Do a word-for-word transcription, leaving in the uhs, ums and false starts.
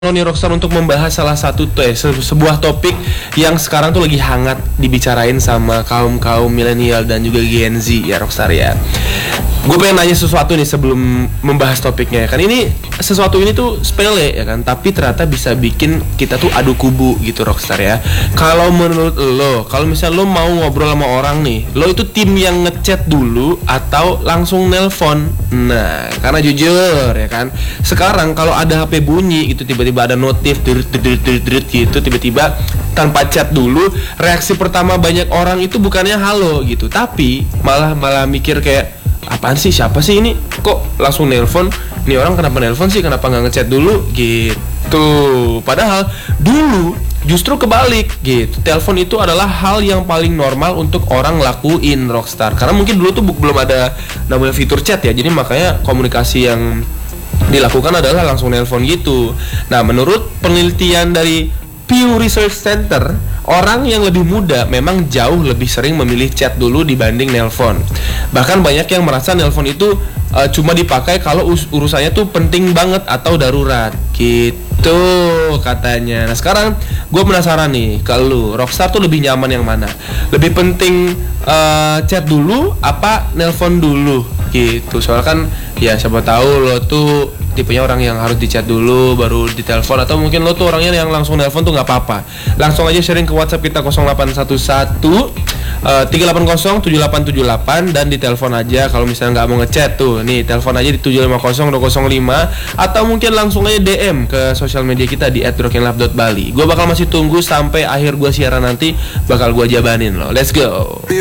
nih Rockstar untuk membahas salah satu tuh eh, se- sebuah topik yang sekarang tuh lagi hangat dibicarain sama kaum-kaum milenial dan juga Gen Z ya Rockstar ya. Gue pengen nanya sesuatu nih sebelum membahas topiknya. Kan ini sesuatu ini tuh sepele ya kan, tapi ternyata bisa bikin kita tuh adu kubu gitu Rockstar ya. Kalau menurut lo, kalau misalnya lo mau ngobrol sama orang nih, lo itu tim yang ngechat dulu atau langsung nelpon? Nah, karena jujur ya kan, sekarang kalau ada H P bunyi itu tiba-tiba ada notif deret deret deret deret gitu tiba-tiba tanpa chat dulu, reaksi pertama banyak orang itu bukannya halo gitu, tapi malah malah mikir kayak apaan sih, siapa sih ini, kok langsung nelpon, nih orang kenapa nelpon sih, kenapa nggak ngechat dulu gitu. Padahal dulu justru kebalik gitu, telepon itu adalah hal yang paling normal untuk orang lakuin Rockstar, karena mungkin dulu tuh bu- belum ada namanya fitur chat ya, jadi makanya komunikasi yang dilakukan adalah langsung nelpon gitu. Nah, menurut penelitian dari Pew Research Center, orang yang lebih muda memang jauh lebih sering memilih chat dulu dibanding nelpon. Bahkan banyak yang merasa nelpon itu uh, cuma dipakai kalau us- urusannya tuh penting banget atau darurat gitu katanya. Nah, sekarang gue penasaran nih, kalau Rockstar tuh lebih nyaman yang mana? Lebih penting uh, chat dulu apa nelpon dulu gitu? Soalnya kan ya siapa tahu lo tuh tipenya orang yang harus dicat dulu baru ditelepon, atau mungkin lo tuh orangnya yang langsung nelpon tuh nggak apa-apa. Langsung aja sharing ke WhatsApp kita nol delapan satu satu tiga delapan nol tujuh delapan tujuh delapan dan ditelepon aja kalau misalnya nggak mau ngechat tuh. Nih telepon aja di tujuh lima nol dua nol lima atau mungkin langsung aja D M ke sosial media kita di at rockinglab dot bali. Gue bakal masih tunggu sampai akhir gue siaran nanti, bakal gue jabanin lo. Let's go.